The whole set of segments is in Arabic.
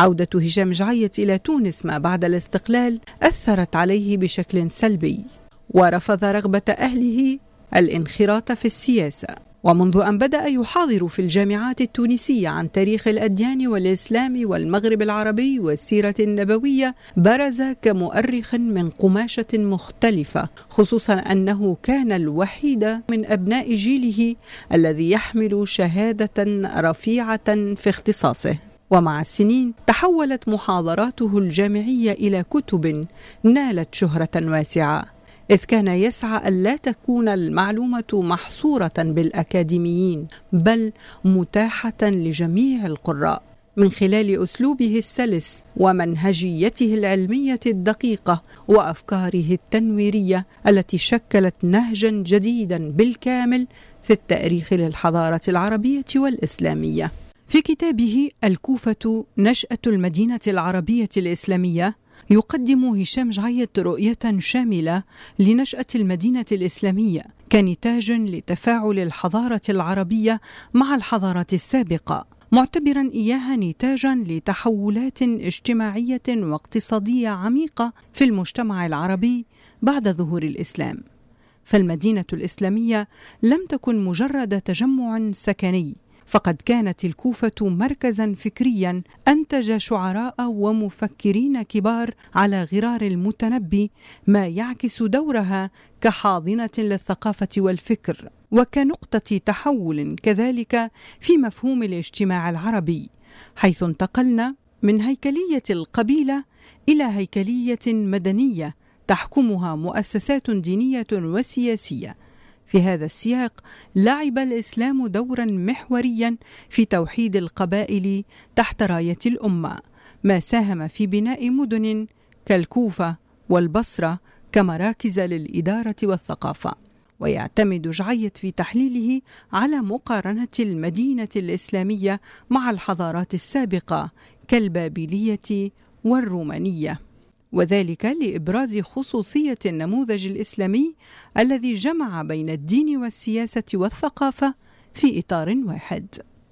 عودة هشام جعيط إلى تونس ما بعد الاستقلال أثرت عليه بشكل سلبي، ورفض رغبة أهله الانخراط في السياسة. ومنذ أن بدأ يحاضر في الجامعات التونسية عن تاريخ الأديان والإسلام والمغرب العربي والسيرة النبوية، برز كمؤرخ من قماشة مختلفة، خصوصا أنه كان الوحيد من أبناء جيله الذي يحمل شهادة رفيعة في اختصاصه. ومع السنين تحولت محاضراته الجامعية إلى كتب نالت شهرة واسعة، إذ كان يسعى ألا تكون المعلومة محصورة بالأكاديميين بل متاحة لجميع القراء، من خلال أسلوبه السلس ومنهجيته العلمية الدقيقة وأفكاره التنويرية التي شكلت نهجا جديدا بالكامل في التاريخ للحضارة العربية والإسلامية. في كتابه الكوفة نشأة المدينة العربية الإسلامية يقدم هشام جعيط رؤية شاملة لنشأة المدينة الإسلامية كنتاج لتفاعل الحضارة العربية مع الحضارات السابقة، معتبرا إياها نتاجا لتحولات اجتماعية واقتصادية عميقة في المجتمع العربي بعد ظهور الإسلام. فالمدينة الإسلامية لم تكن مجرد تجمع سكني، فقد كانت الكوفة مركزا فكريا أنتج شعراء ومفكرين كبار على غرار المتنبي، ما يعكس دورها كحاضنة للثقافة والفكر وكنقطة تحول كذلك في مفهوم الاجتماع العربي، حيث انتقلنا من هيكلية القبيلة إلى هيكلية مدنية تحكمها مؤسسات دينية وسياسية. في هذا السياق لعب الإسلام دورا محوريا في توحيد القبائل تحت راية الأمة، ما ساهم في بناء مدن كالكوفة والبصرة كمراكز للإدارة والثقافة. ويعتمد جعيط في تحليله على مقارنة المدينة الإسلامية مع الحضارات السابقة كالبابلية والرومانية، وذلك لإبراز خصوصية النموذج الإسلامي الذي جمع بين الدين والسياسة والثقافة في إطار واحد.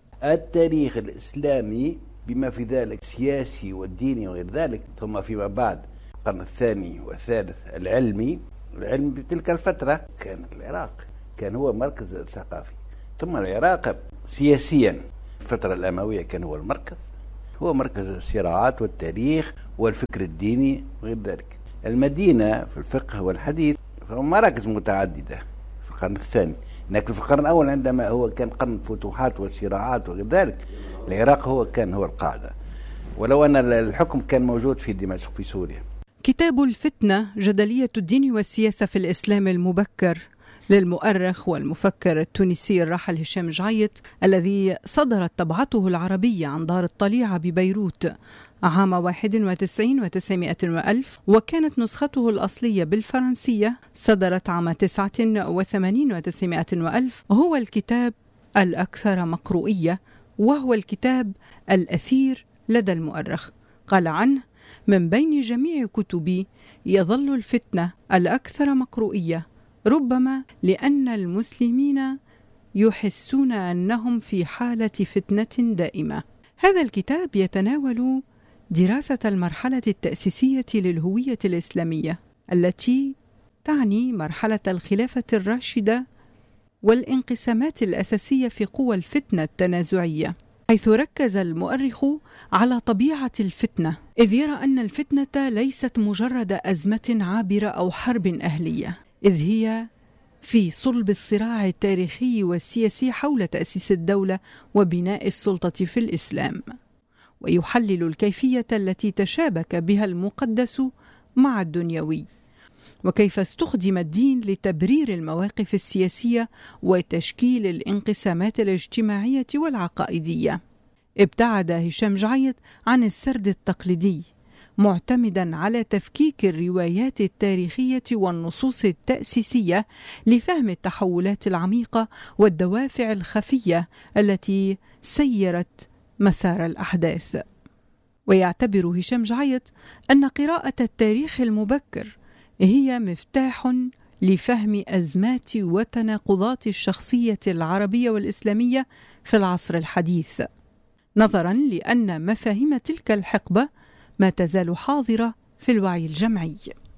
التاريخ الإسلامي بما في ذلك السياسي والديني وغير ذلك، ثم فيما بعد القرن الثاني والثالث العلم في تلك الفترة كان العراق كان هو مركز ثقافي، ثم العراق سياسيا الفترة الأموية كان هو المركز، هو مركز الصراعات والتاريخ والفكر الديني وغير ذلك. المدينة في الفقه والحديث مراكز متعددة في القرن الثاني، لكن في القرن الأول عندما هو كان قرن الفتوحات والصراعات وغير ذلك العراق هو القاعدة، ولو أن الحكم كان موجود في دمشق في سوريا. كتاب الفتنة جدلية الدين والسياسة في الإسلام المبكر للمؤرخ والمفكر التونسي الراحل هشام جعيط، الذي صدرت طبعته العربية عن دار الطليعة ببيروت عام 91 و900 وألف، وكانت نسخته الأصلية بالفرنسية صدرت عام 89 و900 وألف، هو الكتاب الأكثر مقروئية، وهو الكتاب الأثير لدى المؤرخ. قال عنه: من بين جميع كتبي يظل الفتنة الأكثر مقروئية، ربما لأن المسلمين يحسون أنهم في حالة فتنة دائمة. هذا الكتاب يتناول دراسة المرحلة التأسيسية للهوية الإسلامية التي تعني مرحلة الخلافة الراشدة والانقسامات الأساسية في قوى الفتنة التنازعية، حيث ركز المؤرخ على طبيعة الفتنة، إذ يرى أن الفتنة ليست مجرد أزمة عابرة أو حرب أهلية، إذ هي في صلب الصراع التاريخي والسياسي حول تأسيس الدولة وبناء السلطة في الإسلام، ويحلل الكيفية التي تشابك بها المقدس مع الدنيوي، وكيف استخدم الدين لتبرير المواقف السياسية وتشكيل الانقسامات الاجتماعية والعقائدية. ابتعد هشام جعيط عن السرد التقليدي، معتمدا على تفكيك الروايات التاريخية والنصوص التأسيسية لفهم التحولات العميقة والدوافع الخفية التي سيرت مسار الأحداث. ويعتبر هشام جعيط أن قراءة التاريخ المبكر هي مفتاح لفهم أزمات وتناقضات الشخصية العربية والإسلامية في العصر الحديث. نظرا لأن مفاهيم تلك الحقبة ما تزال حاضرة في الوعي الجمعي.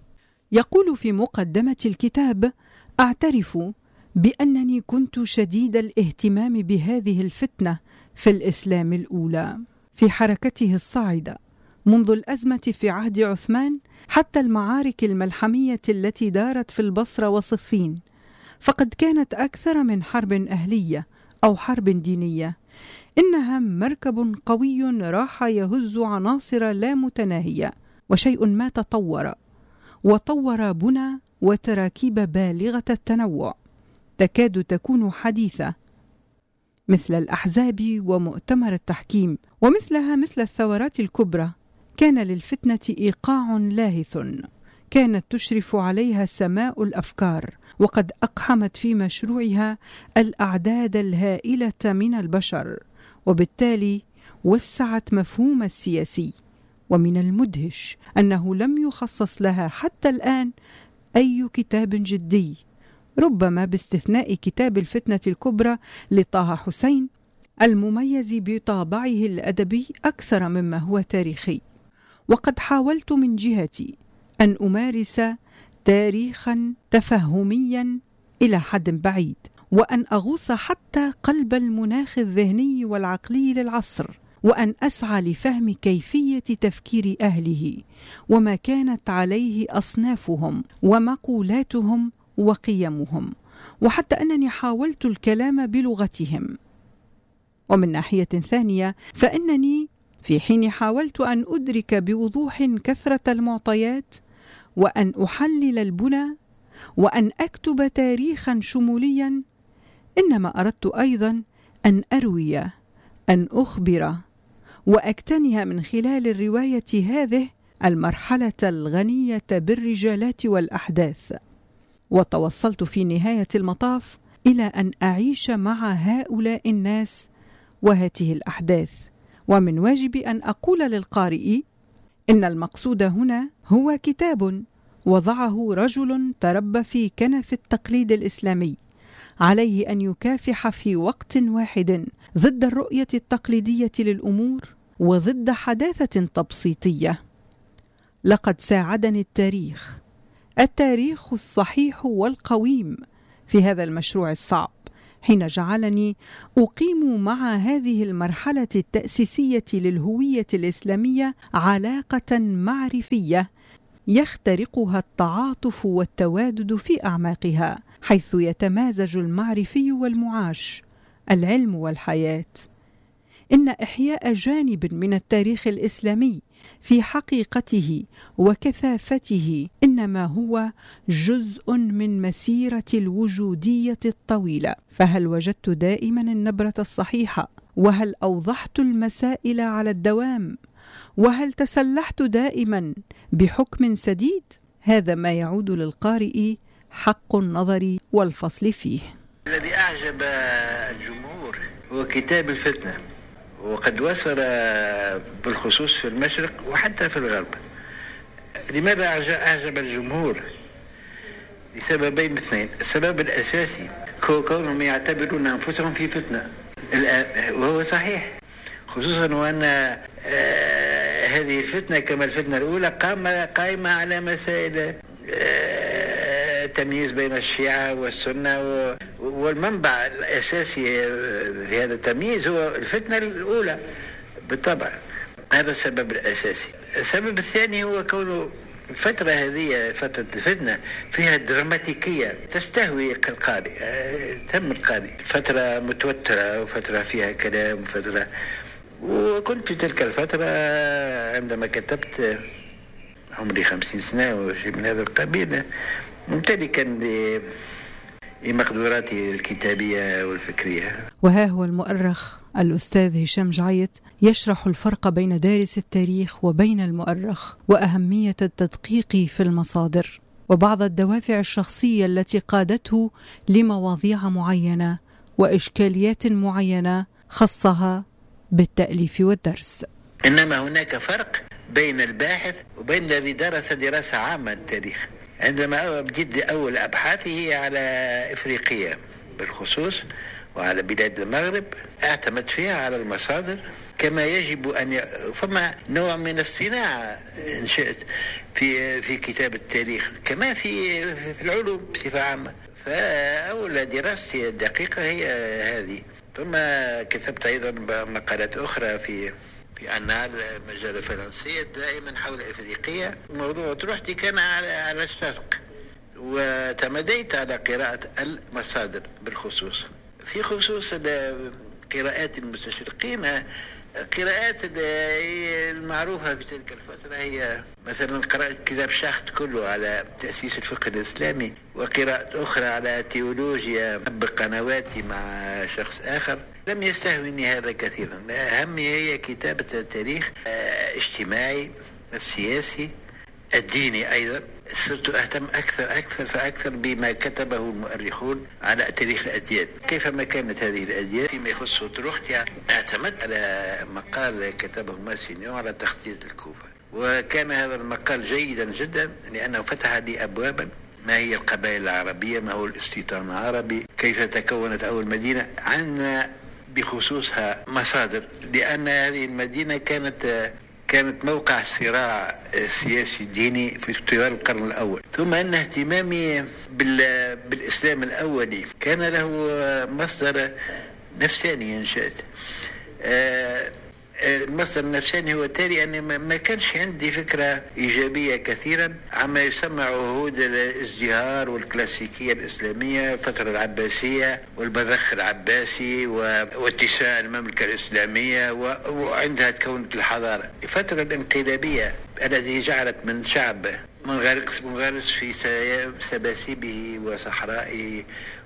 يقول في مقدمة الكتاب: أعترف بأنني كنت شديد الاهتمام بهذه الفتنة في الإسلام الأولى في حركته الصاعدة منذ الأزمة في عهد عثمان حتى المعارك الملحمية التي دارت في البصرة وصفين، فقد كانت أكثر من حرب أهلية أو حرب دينية، إنها مركب قوي راح يهز عناصر لا متناهية، وشيء ما تطور وطور بنى وتراكيب بالغة التنوع تكاد تكون حديثة، مثل الأحزاب ومؤتمر التحكيم، ومثلها مثل الثورات الكبرى كان للفتنة إيقاع لاهث كانت تشرف عليها سماء الأفكار، وقد أقحمت في مشروعها الأعداد الهائلة من البشر، وبالتالي وسعت مفهوم السياسي. ومن المدهش أنه لم يخصص لها حتى الآن أي كتاب جدي، ربما باستثناء كتاب الفتنة الكبرى لطه حسين المميز بطابعه الأدبي أكثر مما هو تاريخي. وقد حاولت من جهتي أن أمارس تاريخا تفهميا إلى حد بعيد، وأن أغوص حتى قلب المناخ الذهني والعقلي للعصر، وأن أسعى لفهم كيفية تفكير أهله وما كانت عليه أصنافهم ومقولاتهم وقيمهم، وحتى أنني حاولت الكلام بلغتهم. ومن ناحية ثانية فإنني في حين حاولت أن أدرك بوضوح كثرة المعطيات وأن أحلل البنى وأن أكتب تاريخا شموليا، إنما أردت أيضا أن أروي، أن أخبر، وأكتنها من خلال الرواية هذه المرحلة الغنية بالرجالات والأحداث. وتوصلت في نهاية المطاف إلى أن أعيش مع هؤلاء الناس وهذه الأحداث، ومن واجبي أن أقول للقارئ إن المقصود هنا هو كتاب وضعه رجل تربى في كنف التقليد الإسلامي، عليه أن يكافح في وقت واحد ضد الرؤية التقليدية للأمور وضد حداثة تبسيطية. لقد ساعدني التاريخ الصحيح والقويم في هذا المشروع الصعب، حين جعلني أقيم مع هذه المرحلة التأسيسية للهوية الإسلامية علاقة معرفية يخترقها التعاطف والتوادد في أعماقها، حيث يتمازج المعرفي والمعاش، العلم والحياة. إن إحياء جانب من التاريخ الإسلامي في حقيقته وكثافته إنما هو جزء من مسيرة الوجودية الطويلة. فهل وجدت دائما النبرة الصحيحة؟ وهل أوضحت المسائل على الدوام؟ وهل تسلحت دائما بحكم سديد؟ هذا ما يعود للقارئ حق النظر والفصل فيه. الذي أعجب الجمهور هو كتاب الفتنة، وقد وصل بالخصوص في المشرق وحتى في الغرب. لماذا أعجب الجمهور؟ لسببين اثنين. السبب الأساسي هو كونهم يعتبرون أنفسهم في فتنة الآن، وهو صحيح، خصوصا وأن هذه الفتنة كما الفتنة الأولى قائمة على مسائل تمييز بين الشيعة والسنة، والمنبع الأساسي لهذا التمييز هو الفتنة الأولى بالطبع. هذا السبب الأساسي. السبب الثاني هو كونه الفترة هذه، فترة الفتنة، فيها دراماتيكية تستهوي القارئ، تم القارئ. فترة متوترة وفترة فيها كلام وفترة، وكنت في تلك الفترة عندما كتبت عمري 50 سنة وشيء من هذا القبيل، ممتلكا لمقدوراتي الكتابية والفكرية. وها هو المؤرخ الأستاذ هشام جعيط يشرح الفرق بين دارس التاريخ وبين المؤرخ، وأهمية التدقيق في المصادر، وبعض الدوافع الشخصية التي قادته لمواضيع معينة وإشكاليات معينة خصها بالتأليف والدرس. إنما هناك فرق بين الباحث وبين الذي درس دراسة عامة التاريخ. عندما بديت أول أبحاثي على إفريقيا بالخصوص وعلى بلاد المغرب، اعتمدت فيها على المصادر كما يجب أن فما نوع من الصناعة إن شئت في كتاب التاريخ كما في العلوم بصفة عامة. فأول دراستي الدقيقة هي هذه. ثم كتبت أيضا مقالات أخرى في أنال مجلة فرنسية دائما حول إفريقيا. موضوع طروحتي كان على الشرق، وتمديت على قراءة المصادر بالخصوص. في خصوص قراءات المستشرقين، قراءات المعروفة في تلك الفترة هي مثلا قراءة كتاب شاخت كله على تأسيس الفقه الإسلامي، وقراءة أخرى على تيولوجيا بقنواتي مع شخص آخر. لم يستهويني هذا كثيرا. أهمي هي كتابة التاريخ الاجتماعي السياسي الديني. أيضا صرت أهتم أكثر بما كتبه المؤرخون على تاريخ الأديان، كيفما كانت هذه الأديان. فيما يخص طروحتي اعتمدت على مقال كتبه ماسينيون على تخطيط الكوفة، وكان هذا المقال جيدا جدا لأنه فتح لي أبوابا. ما هي القبائل العربية؟ ما هو الاستيطان العربي؟ كيف تكونت أول مدينة؟ عندنا بخصوصها مصادر، لأن هذه المدينة كانت موقع صراع سياسي ديني في طوال القرن الأول. ثم أن اهتمامي بالإسلام الأولي كان له مصدر نفساني إن شئت. المصدر النفساني هو التالي، أن ما كانش عندي فكرة إيجابية كثيرا عما يسمى عهود الازدهار والكلاسيكية الإسلامية، الفترة العباسية والبذخ العباسي واتساع المملكة الإسلامية، وعندها تكونت الحضارة. الفترة الانقلابية التي جعلت من شعب منغرس في سباسيبه وصحرائه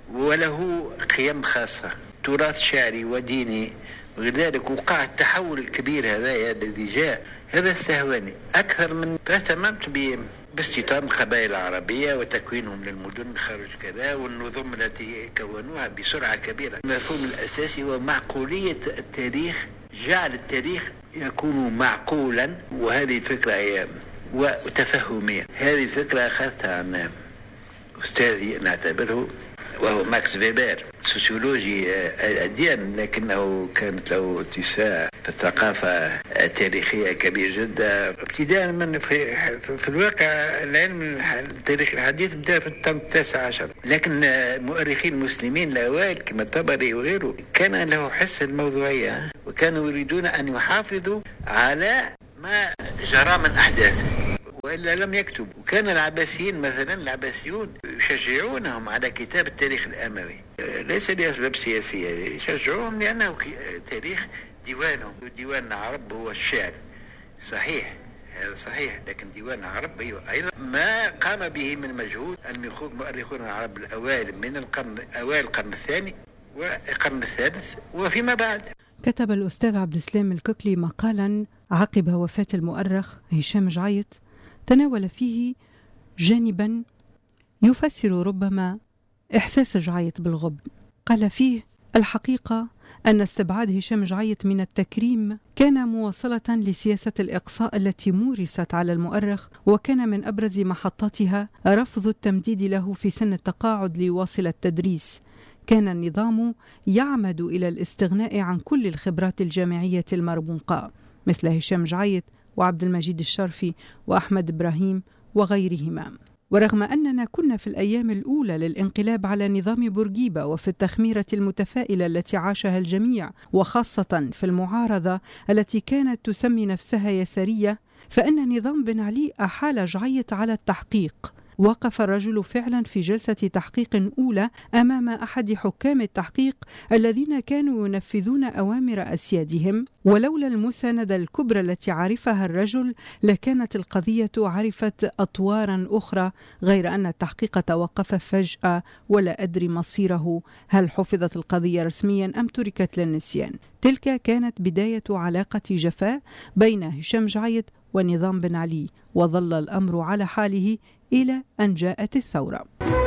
وله قيم خاصة، تراث شعري وديني وغير ذلك، وقع التحول الكبير هذا الذي جاء. هذا استهواني أكثر من فاهتممت باستيطان القبائل العربية وتكوينهم للمدن خارج كذا، والنظم التي كونوها بسرعة كبيرة. المفهوم الأساسي هو معقولية التاريخ، جعل التاريخ يكون معقولا، وهذه الفكرة هي وتفهمية. هذه الفكرة أخذتها عن أستاذي نعتبره وهو ماكس فيبر، سوسيولوجي الأديان، لكنه كانت له اتساع في الثقافة التاريخية كبير جدا. ابتداء من في الواقع العلم التاريخ الحديث بدأ في القرن ال19، لكن المؤرخين المسلمين الأوائل كما الطبري وغيره كان له حس الموضوعية، وكانوا يريدون أن يحافظوا على ما جرى من أحداث وإلا لم يكتب. وكان العباسيين مثلا، العباسيون يشجعونهم على كتاب التاريخ الأموي، ليس لأسباب سياسية، يشجعوهم لأنه تاريخ ديوانهم. ديوان العرب هو الشعر، صحيح هذا صحيح، لكن ديوان العرب أيضا ما قام به من مجهود المؤرخون العرب الأوائل من أوائل القرن الثاني والقرن الثالث وفيما بعد. كتب الأستاذ عبد السلام الككلي مقالا عقب وفاة المؤرخ هشام جعيط تناول فيه جانبا يفسر ربما إحساس جعيط بالغبن. قال فيه: الحقيقة أن استبعاد هشام جعيط من التكريم كان مواصلة لسياسة الإقصاء التي مورست على المؤرخ، وكان من أبرز محطاتها رفض التمديد له في سن التقاعد ليواصل التدريس. كان النظام يعمد إلى الاستغناء عن كل الخبرات الجامعية المرموقة مثل هشام جعيط وعبد المجيد الشرفي وأحمد إبراهيم وغيرهما. ورغم أننا كنا في الأيام الأولى للانقلاب على نظام بورقيبة وفي التخميرة المتفائلة التي عاشها الجميع، وخاصة في المعارضة التي كانت تسمي نفسها يسارية، فإن نظام بن علي أحال جعيط على التحقيق. وقف الرجل فعلا في جلسة تحقيق أولى أمام أحد حكام التحقيق الذين كانوا ينفذون أوامر أسيادهم، ولولا المساندة الكبرى التي عرفها الرجل لكانت القضية عرفت أطوارا أخرى، غير أن التحقيق توقف فجأة ولا أدري مصيره، هل حفظت القضية رسميا أم تركت للنسيان. تلك كانت بداية علاقة جفاء بين هشام جعيط ونظام بن علي، وظل الأمر على حاله إلى أن جاءت الثورة.